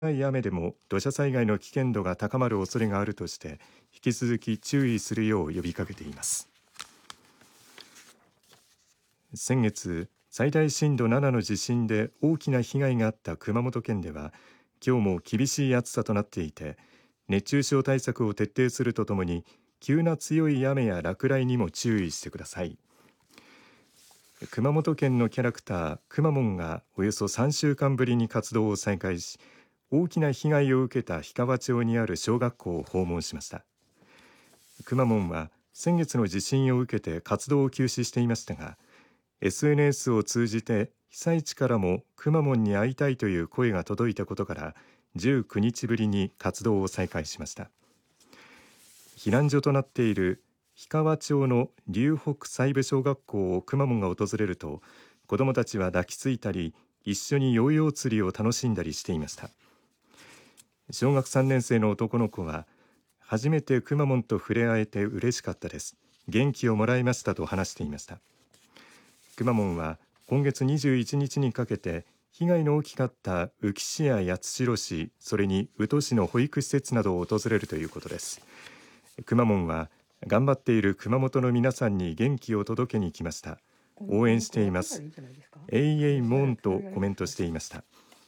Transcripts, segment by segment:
い雨でも土砂災害の危険度が高まる恐れがあるとして引き続き注意するよう呼びかけています。先月最大震度7の地震で大きな被害があった熊本県では今日も厳しい暑さとなっていて熱中症対策を徹底するとともに急な強い雨や落雷にも注意してください。熊本県のキャラクターくまモンがおよそ3週間ぶりに活動を再開し大きな被害を受けた氷川町にある小学校を訪問しました。くまモンは先月の地震を受けて活動を休止していましたが SNS を通じて被災地からもくまモンに会いたいという声が届いたことから19日ぶりに活動を再開しました。避難所となっている氷川町の龍北西部小学校をくまモンが訪れると子どもたちは抱きついたり一緒にヨーヨー釣りを楽しんだりしていました。小学3年生の男の子は初めてくまモンと触れ合えて嬉しかったです。元気をもらいましたと話していました。くまモンは今月21日にかけて被害の大きかった宇城市や八代市、それに宇土市の保育施設などを訪れるということです。くまモンは頑張っている熊本の皆さんに元気を届けに来ました。応援しています。えいえいモンとコメントしていました。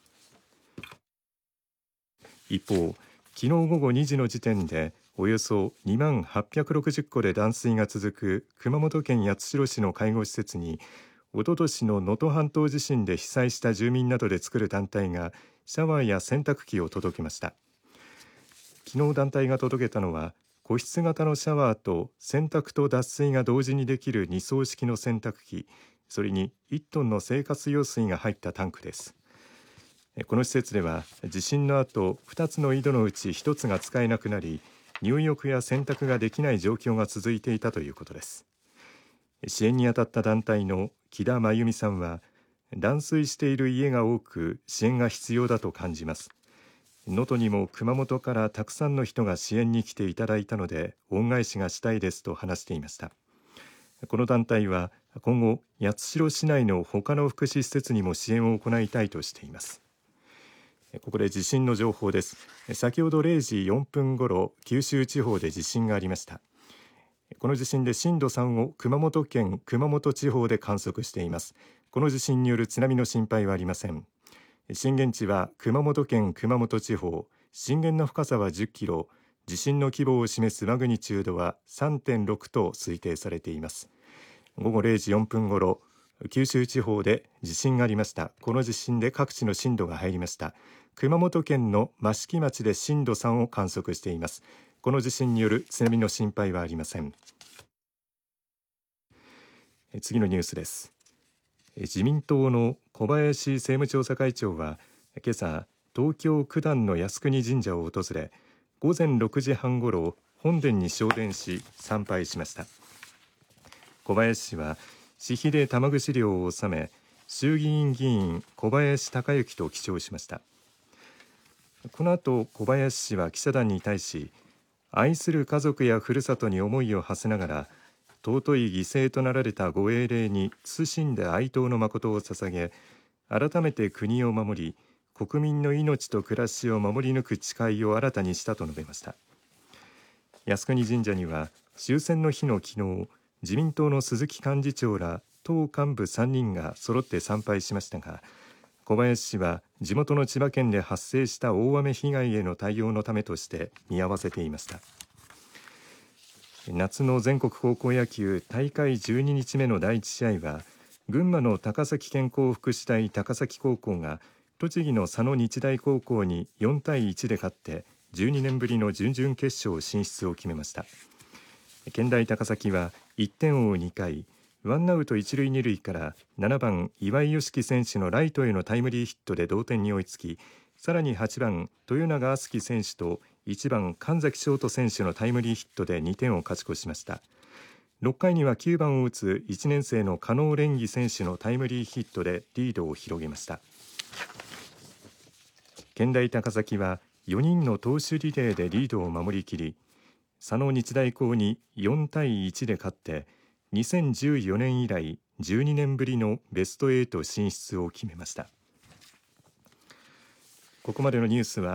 一方、昨日午後2時の時点でおよそ2万860戸で断水が続く熊本県八代市の介護施設におととしの能登半島地震で被災した住民などで作る団体がシャワーや洗濯機を届けました。昨日団体が届けたのは個室型のシャワーと洗濯と脱水が同時にできる2層式の洗濯機、それに1トンの生活用水が入ったタンクです。この施設では地震の後2つの井戸のうち1つが使えなくなり入浴や洗濯ができない状況が続いていたということです。支援に当たった団体の木田真由美さんは断水している家が多く支援が必要だと感じます。能登にも熊本からたくさんの人が支援に来ていただいたので恩返しがしたいですと話していました。この団体は今後八代市内の他の福祉施設にも支援を行いたいとしています。ここで地震の情報です。先ほど0時4分ごろ九州地方で地震がありました。この地震で震度3を熊本県熊本地方で観測しています。この地震による津波の心配はありません。震源地は熊本県熊本地方、震源の深さは10キロ、地震の規模を示すマグニチュードは 3.6 と推定されています。午後0時4分ごろ九州地方で地震がありました。この地震で各地の震度が入りました。熊本県の益城町で震度3を観測しています。この地震による津波の心配はありません。次のニュースです。自民党の小林政務調査会長は今朝東京九段の靖国神社を訪れ午前6時半ごろ本殿に昇殿し参拝しました。小林氏は私費で玉串料を納め衆議院議員小林鷹之と記帳しました。この後小林氏は記者団に対し愛する家族やふるさとに思いを馳せながら尊い犠牲となられたご英霊に謹んで哀悼の誠を捧げ改めて国を守り国民の命と暮らしを守り抜く誓いを新たにしたと述べました。靖国神社には終戦の日の昨日自民党の鈴木幹事長ら党幹部3人が揃って参拝しましたが小林氏は地元の千葉県で発生した大雨被害への対応のためとして見合わせていました。夏の全国高校野球大会12日目の第1試合は群馬の高崎健康福祉大高崎高校が栃木の佐野日大高校に4対1で勝って12年ぶりの準々決勝進出を決めました。県大高崎は1点を追う2回ワンアウト1塁2塁から7番岩井良樹選手のライトへのタイムリーヒットで同点に追いつきさらに8番豊永敦樹選手と1番神崎翔斗選手のタイムリーヒットで2点を勝ち越しました。6回には9番を打つ1年生の加納蓮儀選手のタイムリーヒットでリードを広げました。県大高崎は4人の投手リレーでリードを守りきり佐野日大高に4対1で勝って2014年以来12年ぶりのベスト8進出を決めました。 ここまでのニュースは